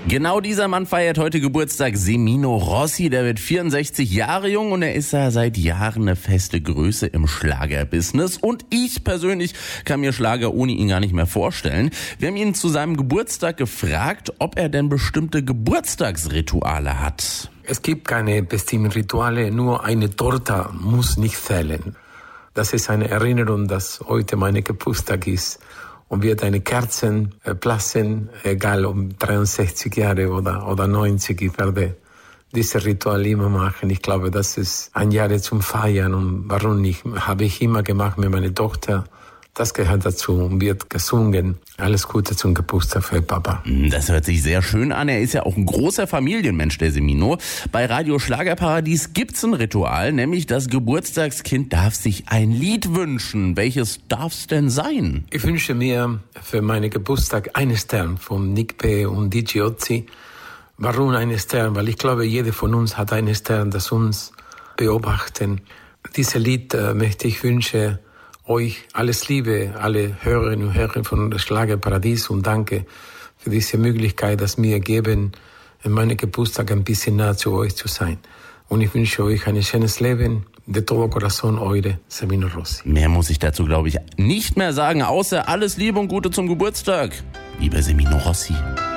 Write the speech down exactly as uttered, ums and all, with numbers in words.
Genau dieser Mann feiert heute Geburtstag, Semino Rossi. Der wird vierundsechzig Jahre jung und er ist ja seit Jahren eine feste Größe im Schlagerbusiness. Und ich persönlich kann mir Schlager ohne ihn gar nicht mehr vorstellen. Wir haben ihn zu seinem Geburtstag gefragt, ob er denn bestimmte Geburtstagsrituale hat. Es gibt keine bestimmten Rituale, nur eine Torte muss nicht fehlen. Das ist eine Erinnerung, dass heute mein Geburtstag ist. Und wird eine Kerzen äh, platzen, egal ob dreiundsechzig Jahre oder, oder neunzig, ich werde dieses Ritual immer machen. Ich glaube, das ist ein Jahr zum Feiern und warum nicht, habe ich immer gemacht mit meiner Tochter. Das gehört dazu und wird gesungen. Alles Gute zum Geburtstag für Papa. Das hört sich sehr schön an. Er ist ja auch ein großer Familienmensch, der Semino. Bei Radio Schlagerparadies gibt's ein Ritual, nämlich das Geburtstagskind darf sich ein Lied wünschen. Welches darf's denn sein? Ich wünsche mir für meinen Geburtstag einen Stern von Nick P. und D J Ozzy. Warum einen Stern? Weil ich glaube, jeder von uns hat einen Stern, das uns beobachten. Dieses Lied äh, möchte ich wünschen euch alles Liebe, alle Hörerinnen und Hörer von Schlagerparadies und danke für diese Möglichkeit, dass mir geben, in meinem Geburtstag ein bisschen nah zu euch zu sein. Und ich wünsche euch ein schönes Leben. De todo corazón, eure Semino Rossi. Mehr muss ich dazu, glaube ich, nicht mehr sagen, außer alles Liebe und Gute zum Geburtstag. Lieber Semino Rossi.